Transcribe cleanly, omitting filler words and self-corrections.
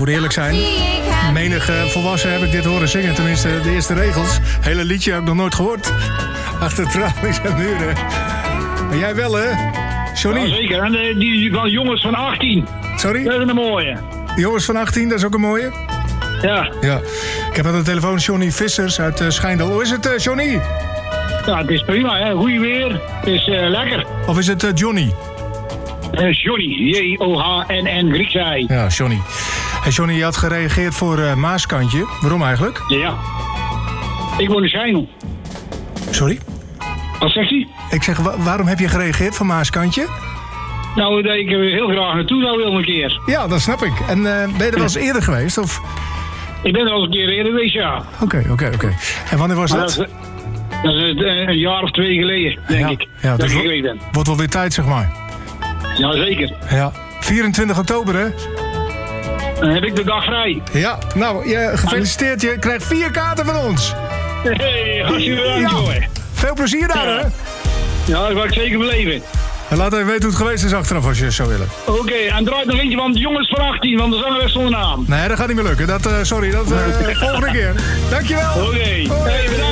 moet eerlijk zijn. Menig volwassen heb ik dit horen zingen. Tenminste, de eerste regels. Hele liedje heb ik nog nooit gehoord. Achter tralies en muren. Maar jij wel, hè? Johnny? Ja, zeker. En die van jongens van 18. Sorry? Dat is een mooie. Jongens van 18, dat is ook een mooie. Ja. Ja. Ik heb aan de telefoon Johnny Vissers uit Schijndel. Hoe is het, Johnny? Ja, het is prima, hè. Goeie weer. Het is lekker. Of is het Johnny? Johnny. J-O-H-N-N, Grieks ei. Ja, Johnny. Hey, Johnny, je had gereageerd voor Maaskantje. Waarom eigenlijk? Ja. Ik woon in Schijndel. Sorry? Wat zegt hij? Ik zeg, waarom heb je gereageerd voor Maaskantje? Nou, dat ik er heel graag naartoe zou willen een keer. Ja, dat snap ik. En ben je er wel eens eerder geweest? Of? Ik ben er al een keer eerder geweest, ja. Oké. En wanneer was dat? Dat is een jaar of 2 geleden, denk ik. Ja, dat dus ik geweest ben. wordt wel weer tijd, zeg maar. Jazeker. Ja. 24 oktober, hè? Dan heb ik de dag vrij. Ja, nou, gefeliciteerd. Je krijgt 4 kaarten van ons. Hey, hartstikke bedankt, jongen. Veel plezier daar, hè? Ja, dat ga ik zeker beleven. En laat even weten hoe het geweest is achteraf, als je het zou willen. Oké, en draait nog eentje van de jongens van 18, van de zangeres zonder naam. Nee, dat gaat niet meer lukken. Volgende keer. Dankjewel. Oké. Hey, bedankt.